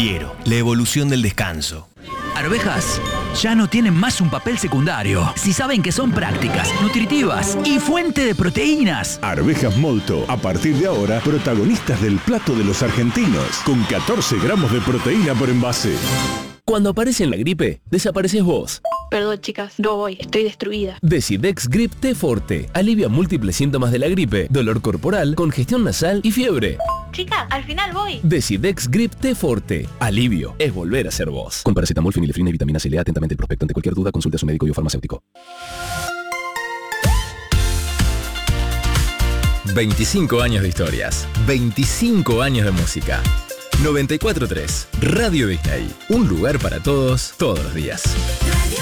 Fiero, la evolución del descanso. Arvejas ya no tienen más un papel secundario si saben que son prácticas, nutritivas y fuente de proteínas. Arvejas Molto, a partir de ahora, protagonistas del plato de los argentinos, con 14 gramos de proteína por envase. Cuando aparece en la gripe, desapareces vos. Perdón, chicas, no voy, estoy destruida. Decidex Grip T Forte alivia múltiples síntomas de la gripe, dolor corporal, congestión nasal y fiebre. Chicas, al final voy. Decidex Grip T Forte. Alivio es volver a ser vos. Con paracetamol, fenilefrina y vitamina C. Lea atentamente el prospecto. Ante cualquier duda, consulte a su médico y o farmacéutico. 25 años de historias. 25 años de música. 94.3 Radio Disney. Un lugar para todos, todos los días. Radio